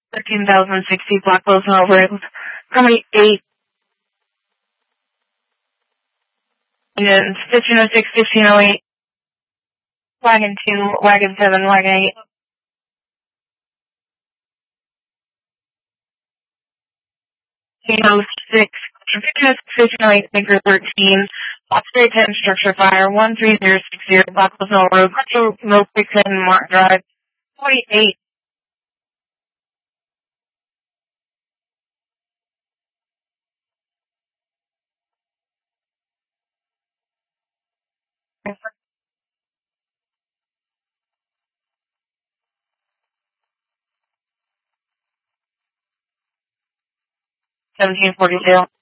13,060 Blackwell's Mill Road. Permit 8. Units 1506, 1508. Wagon 2, Wagon 7, Wagon 8. Kilo 6, 1508, Anchor 13, Box 10, Structure Fire, 13060, Blackwell's Mill Road, Metro Mill 6 and Mark Drive, 48. $17.42.